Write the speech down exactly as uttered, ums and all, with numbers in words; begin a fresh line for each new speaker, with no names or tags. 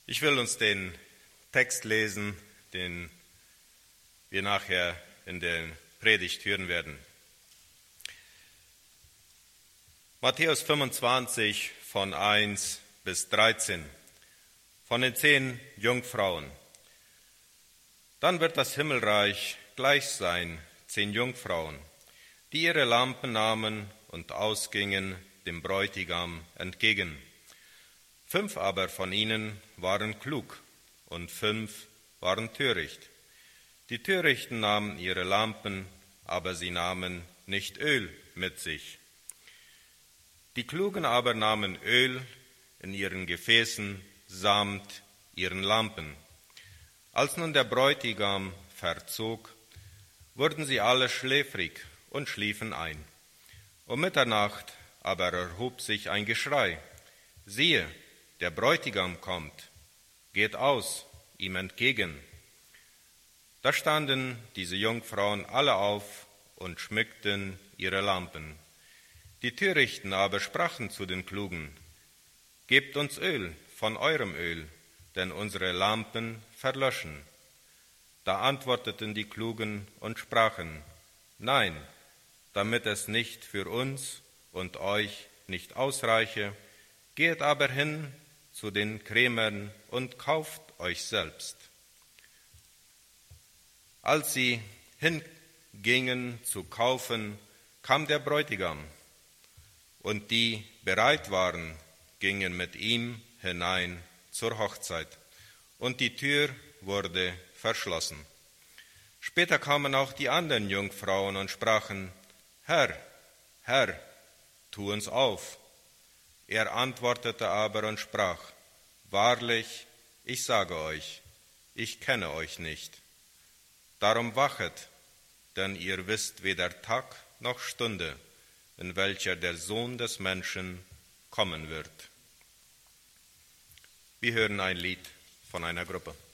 Ich will uns den Text lesen, den wir nachher in der Predigt hören werden. Matthäus fünfundzwanzig von eins bis dreizehn, von den zehn Jungfrauen. Dann wird das Himmelreich gleich sein, zehn Jungfrauen, die ihre Lampen nahmen und ausgingen dem Bräutigam entgegen. Fünf aber von ihnen waren klug und fünf waren töricht. Die Törichten nahmen ihre Lampen, aber sie nahmen nicht Öl mit sich. Die Klugen aber nahmen Öl in ihren Gefäßen samt ihren Lampen. Als nun der Bräutigam verzog, wurden sie alle schläfrig und schliefen ein. Um Mitternacht aber erhob sich ein Geschrei: Siehe, der Bräutigam kommt, geht aus ihm entgegen. Da standen diese Jungfrauen alle auf und schmückten ihre Lampen. Die Törichten aber sprachen zu den Klugen: Gebt uns Öl von eurem Öl, denn unsere Lampen verlöschen. Da antworteten die Klugen und sprachen: Nein, damit es nicht für uns und euch nicht ausreiche, geht aber hin zu den Krämern und kauft euch selbst. Als sie hingingen zu kaufen, kam der Bräutigam, und die bereit waren, gingen mit ihm hinein zur Hochzeit, und die Tür wurde verschlossen. Später kamen auch die anderen Jungfrauen und sprachen: Herr, Herr, tu uns auf. Er antwortete aber und sprach: Wahrlich, ich sage euch, ich kenne euch nicht. Darum wachet, denn ihr wisst weder Tag noch Stunde, in welcher der Sohn des Menschen kommen wird. Wir hören ein Lied von einer Gruppe.